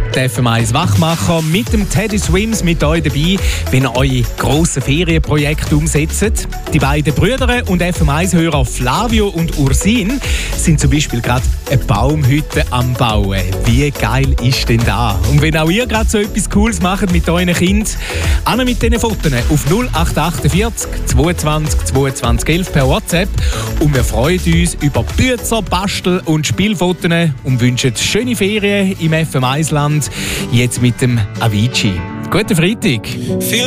der FM1 Wachmacher mit dem Teddy Swims mit euch dabei, wenn ihr eure grossen Ferienprojekte umsetzt. Die beiden Brüder und FM1-Hörer Flavio und Ursin sind zum Beispiel gerade eine Baumhütte am Bauen. Wie geil ist denn das? Und wenn auch ihr gerade so etwas Cooles macht mit euren Kindern, an mit diesen Fotos auf 0848 22 22 11 per WhatsApp. Und wir freuen uns über Bücher, Bastel- und Spielfotos und wünschen schöne Ferien im FM1-Land, jetzt mit dem Avicii. Guten Freitag!